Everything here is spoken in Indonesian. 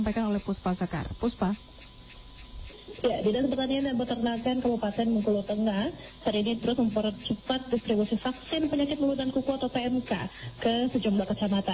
Disampaikan oleh Puspa Sekar. Puspa. Ya, Dinas Pertanian dan Peternakan Kabupaten Bengkulu Tengah saat ini terus mempercepat distribusi vaksin penyakit mulut dan kuku atau PMK ke sejumlah kecamatan.